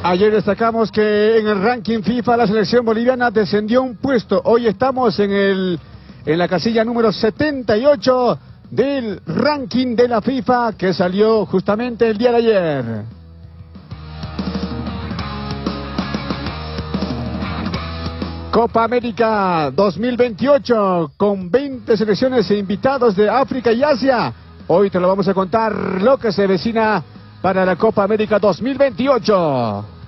Ayer destacamos que en el ranking FIFA la selección boliviana descendió un puesto. Hoy estamos en la casilla número 78 del ranking de la FIFA que salió justamente el día de ayer. Copa América 2028 con 20 selecciones e invitados de África y Asia. Hoy te lo vamos a contar lo que se vecina para la Copa América 2028.